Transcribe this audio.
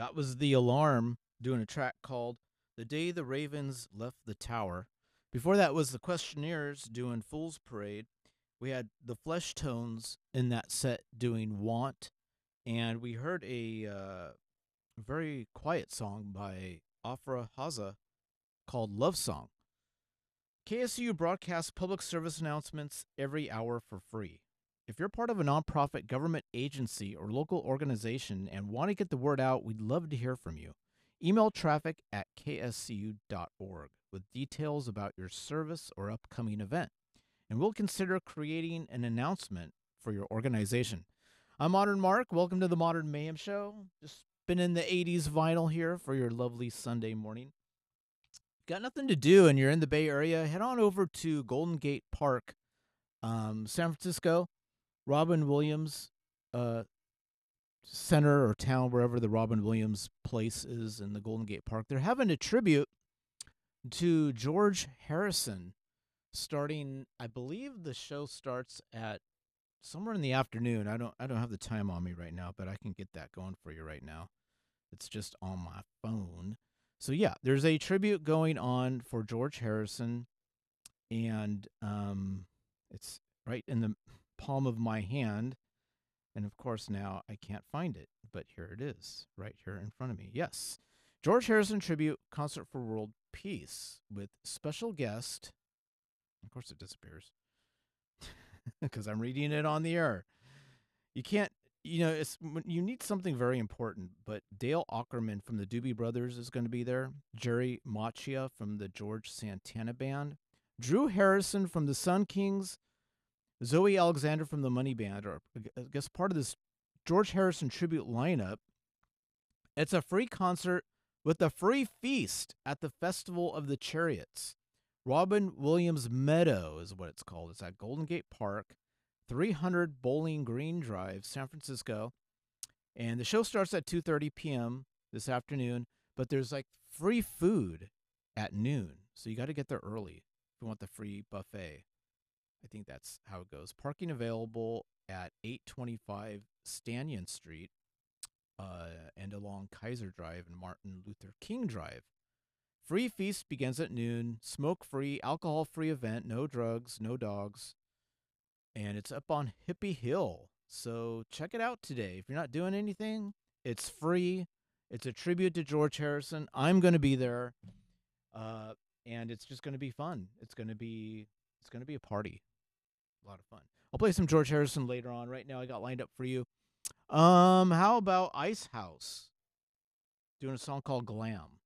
That was The Alarm doing a track called The Day the Ravens Left the Tower. Before that was the Questionnaires doing Fool's Parade. We had the Flesh Tones in that set doing Want. And we heard a very quiet song by Afra Haza called Love Song. KSU broadcasts public service announcements every hour for free. If you're part of a nonprofit government agency or local organization and want to get the word out, we'd love to hear from you. Email traffic at kscu.org with details about your service or upcoming event, and we'll consider creating an announcement for your organization. I'm Modern Mark. Welcome to the Modern Mayhem Show. Just been in the 80s vinyl here for your lovely Sunday morning. Got nothing to do and you're in the Bay Area, head on over to Golden Gate Park, San Francisco, Robin Williams Center or town, wherever the Robin Williams place is in the Golden Gate Park. They're having a tribute to George Harrison starting, I believe the show starts at somewhere in the afternoon. I don't have the time on me right now, but I can get that going for you right now. It's just on my phone. So yeah, there's a tribute going on for George Harrison, and it's right in the palm of my hand. And of course, now I can't find it, but here it is, right here in front of me. Yes, George Harrison tribute concert for world peace with special guest. Of course, it disappears because I'm reading it on the air. You can't, you need something very important, but Dale Ackerman from the Doobie Brothers is going to be there. Jerry Machia from the George Santana Band. Drew Harrison from the Sun Kings. Zoe Alexander from the Money Band are, I guess, part of this George Harrison tribute lineup. It's a free concert with a free feast at the Festival of the Chariots. Robin Williams Meadow is what it's called. It's at Golden Gate Park, 300 Bowling Green Drive, San Francisco. And the show starts at 2:30 p.m. this afternoon, but there's like free food at noon. So you got to get there early if you want the free buffet. I think that's how it goes. Parking available at 825 Stanton Street and along Kaiser Drive and Martin Luther King Drive. Free feast begins at noon. Smoke-free, alcohol-free event. No drugs, no dogs. And it's up on Hippie Hill. So check it out today. If you're not doing anything, it's free. It's a tribute to George Harrison. I'm going to be there. And it's just going to be fun. It's going to be a party. A lot of fun. I'll play some George Harrison later on. Right now, I got lined up for you. How about Ice House doing a song called Glam?